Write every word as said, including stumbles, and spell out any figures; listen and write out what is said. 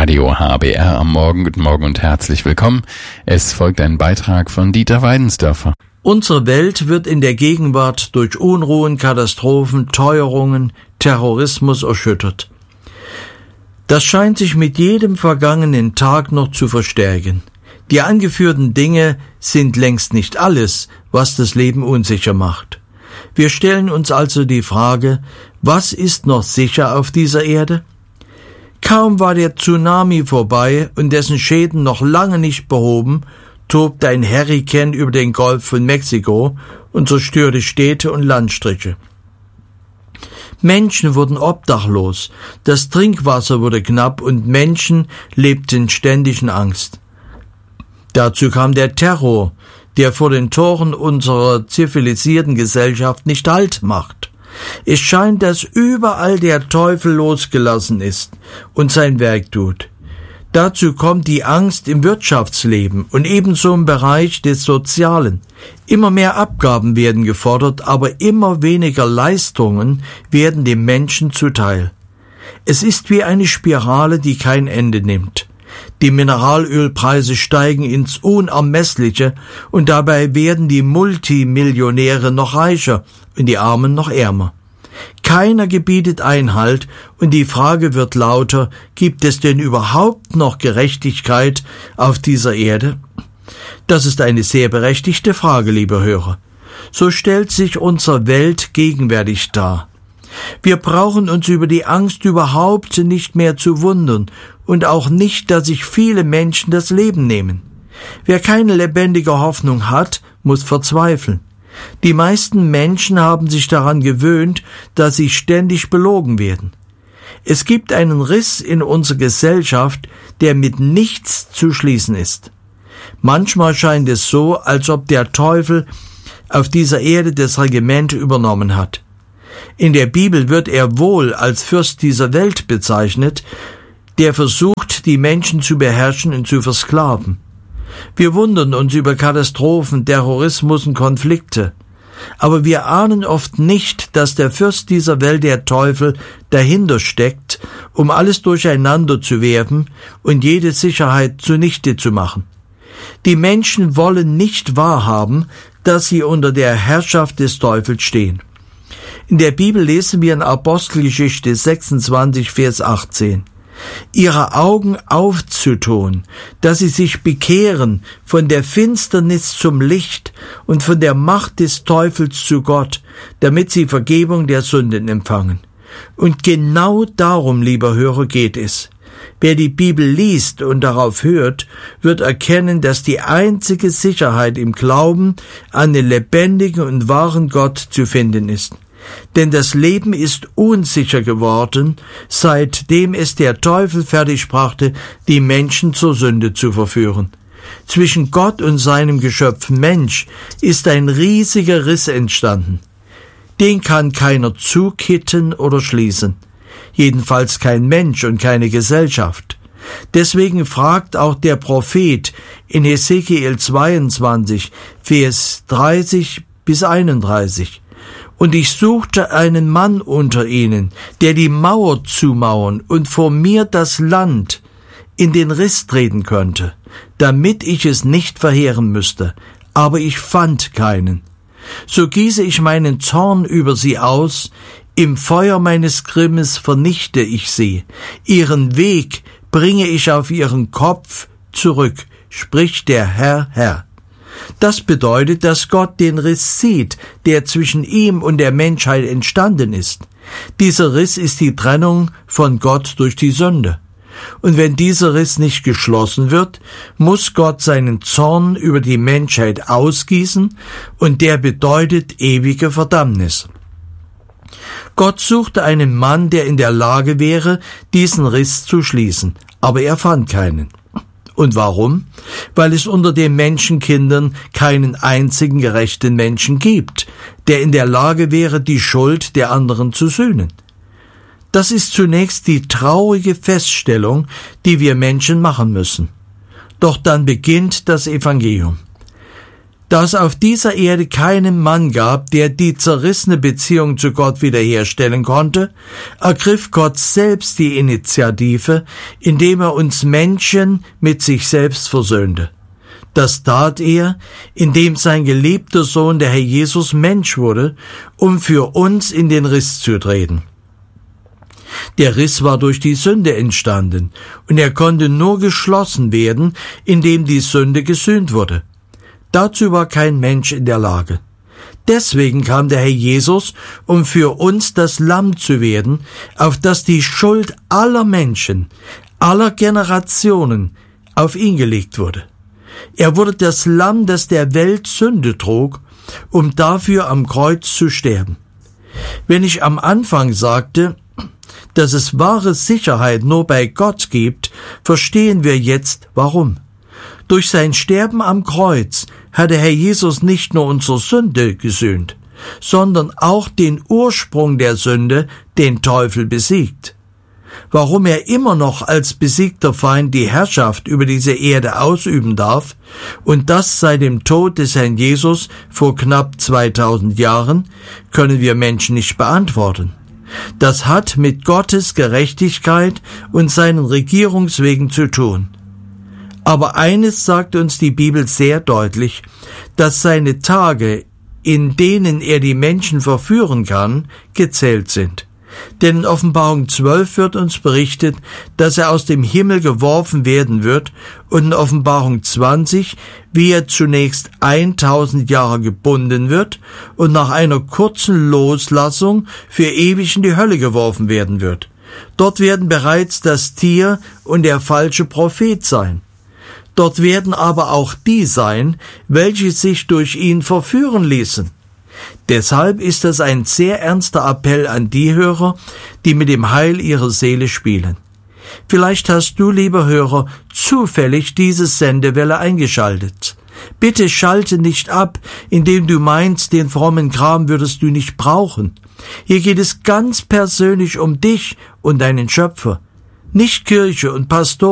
Radio H B R am Morgen. Guten Morgen und herzlich willkommen. Es folgt ein Beitrag von Dieter Weidensdörfer. Unsere Welt wird in der Gegenwart durch Unruhen, Katastrophen, Teuerungen, Terrorismus erschüttert. Das scheint sich mit jedem vergangenen Tag noch zu verstärken. Die angeführten Dinge sind längst nicht alles, was das Leben unsicher macht. Wir stellen uns also die Frage, was ist noch sicher auf dieser Erde? Kaum war der Tsunami vorbei und dessen Schäden noch lange nicht behoben, tobte ein Hurrikan über den Golf von Mexiko und zerstörte Städte und Landstriche. Menschen wurden obdachlos, das Trinkwasser wurde knapp und Menschen lebten ständig in Angst. Dazu kam der Terror, der vor den Toren unserer zivilisierten Gesellschaft nicht Halt macht. Es scheint, dass überall der Teufel losgelassen ist und sein Werk tut. Dazu kommt die Angst im Wirtschaftsleben und ebenso im Bereich des Sozialen. Immer mehr Abgaben werden gefordert, aber immer weniger Leistungen werden dem Menschen zuteil. Es ist wie eine Spirale, die kein Ende nimmt. Die Mineralölpreise steigen ins Unermessliche und dabei werden die Multimillionäre noch reicher und die Armen noch ärmer. Keiner gebietet Einhalt und die Frage wird lauter, gibt es denn überhaupt noch Gerechtigkeit auf dieser Erde? Das ist eine sehr berechtigte Frage, liebe Hörer. So stellt sich unsere Welt gegenwärtig dar. Wir brauchen uns über die Angst überhaupt nicht mehr zu wundern und auch nicht, dass sich viele Menschen das Leben nehmen. Wer keine lebendige Hoffnung hat, muss verzweifeln. Die meisten Menschen haben sich daran gewöhnt, dass sie ständig belogen werden. Es gibt einen Riss in unserer Gesellschaft, der mit nichts zu schließen ist. Manchmal scheint es so, als ob der Teufel auf dieser Erde das Regiment übernommen hat. In der Bibel wird er wohl als Fürst dieser Welt bezeichnet, der versucht, die Menschen zu beherrschen und zu versklaven. Wir wundern uns über Katastrophen, Terrorismus und Konflikte. Aber wir ahnen oft nicht, dass der Fürst dieser Welt, der Teufel, dahinter steckt, um alles durcheinander zu werfen und jede Sicherheit zunichte zu machen. Die Menschen wollen nicht wahrhaben, dass sie unter der Herrschaft des Teufels stehen. In der Bibel lesen wir in Apostelgeschichte sechsundzwanzig, Vers achtzehn. Ihre Augen aufzutun, dass sie sich bekehren von der Finsternis zum Licht und von der Macht des Teufels zu Gott, damit sie Vergebung der Sünden empfangen. Und genau darum, lieber Hörer, geht es. Wer die Bibel liest und darauf hört, wird erkennen, dass die einzige Sicherheit im Glauben an den lebendigen und wahren Gott zu finden ist. Denn das Leben ist unsicher geworden, seitdem es der Teufel fertigbrachte, die Menschen zur Sünde zu verführen. Zwischen Gott und seinem Geschöpf Mensch ist ein riesiger Riss entstanden. Den kann keiner zukitten oder schließen. Jedenfalls kein Mensch und keine Gesellschaft. Deswegen fragt auch der Prophet in Hesekiel zweiundzwanzig, Vers dreißig bis einunddreißig. Und ich suchte einen Mann unter ihnen, der die Mauer zumauern und vor mir das Land in den Riss treten könnte, damit ich es nicht verheeren müsste. Aber ich fand keinen. So gieße ich meinen Zorn über sie aus, im Feuer meines Grimmes vernichte ich sie. Ihren Weg bringe ich auf ihren Kopf zurück, spricht der Herr, Herr. Das bedeutet, dass Gott den Riss sieht, der zwischen ihm und der Menschheit entstanden ist. Dieser Riss ist die Trennung von Gott durch die Sünde. Und wenn dieser Riss nicht geschlossen wird, muss Gott seinen Zorn über die Menschheit ausgießen, und der bedeutet ewige Verdammnis. Gott suchte einen Mann, der in der Lage wäre, diesen Riss zu schließen, aber er fand keinen. Und warum? Weil es unter den Menschenkindern keinen einzigen gerechten Menschen gibt, der in der Lage wäre, die Schuld der anderen zu sühnen. Das ist zunächst die traurige Feststellung, die wir Menschen machen müssen. Doch dann beginnt das Evangelium. Da es auf dieser Erde keinen Mann gab, der die zerrissene Beziehung zu Gott wiederherstellen konnte, ergriff Gott selbst die Initiative, indem er uns Menschen mit sich selbst versöhnte. Das tat er, indem sein geliebter Sohn, der Herr Jesus, Mensch wurde, um für uns in den Riss zu treten. Der Riss war durch die Sünde entstanden, und er konnte nur geschlossen werden, indem die Sünde gesühnt wurde. Dazu war kein Mensch in der Lage. Deswegen kam der Herr Jesus, um für uns das Lamm zu werden, auf das die Schuld aller Menschen, aller Generationen auf ihn gelegt wurde. Er wurde das Lamm, das der Welt Sünde trug, um dafür am Kreuz zu sterben. Wenn ich am Anfang sagte, dass es wahre Sicherheit nur bei Gott gibt, verstehen wir jetzt, warum. Durch sein Sterben am Kreuz hat der Herr Jesus nicht nur unsere Sünde gesühnt, sondern auch den Ursprung der Sünde, den Teufel, besiegt. Warum er immer noch als besiegter Feind die Herrschaft über diese Erde ausüben darf, und das seit dem Tod des Herrn Jesus vor knapp zweitausend Jahren, können wir Menschen nicht beantworten. Das hat mit Gottes Gerechtigkeit und seinen Regierungswegen zu tun. Aber eines sagt uns die Bibel sehr deutlich, dass seine Tage, in denen er die Menschen verführen kann, gezählt sind. Denn in Offenbarung zwölf wird uns berichtet, dass er aus dem Himmel geworfen werden wird, und in Offenbarung zwanzig, wie er zunächst tausend Jahre gebunden wird und nach einer kurzen Loslassung für ewig in die Hölle geworfen werden wird. Dort werden bereits das Tier und der falsche Prophet sein. Dort werden aber auch die sein, welche sich durch ihn verführen ließen. Deshalb ist das ein sehr ernster Appell an die Hörer, die mit dem Heil ihrer Seele spielen. Vielleicht hast du, lieber Hörer, zufällig diese Sendewelle eingeschaltet. Bitte schalte nicht ab, indem du meinst, den frommen Kram würdest du nicht brauchen. Hier geht es ganz persönlich um dich und deinen Schöpfer. Nicht Kirche und Pastor